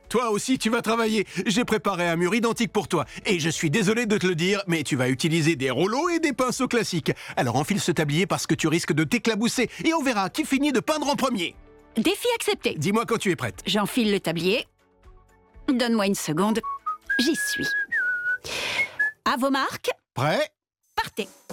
Toi aussi, tu vas travailler. J'ai préparé un mur identique pour toi. Et je suis désolé de te le dire, mais tu vas utiliser des rouleaux et des pinceaux classiques. Alors enfile ce tablier parce que tu risques de t'éclabousser. Et on verra qui finit de peindre en premier. Défi accepté. Dis-moi quand tu es prête. J'enfile le tablier. Donne-moi une seconde. J'y suis. À vos marques, Prêt ? partez.